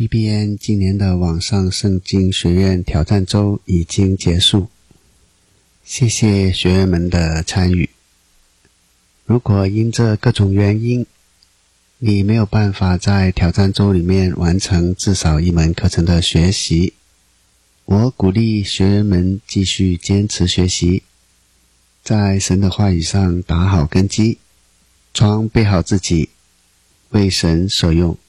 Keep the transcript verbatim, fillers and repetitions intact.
B B N 今年的网上圣经学院挑战周已经结束，谢谢学员们的参与。如果因这各种原因，你没有办法在挑战周里面完成至少一门课程的学习，我鼓励学员们继续坚持学习，在神的话语上打好根基，装备好自己，为神所用。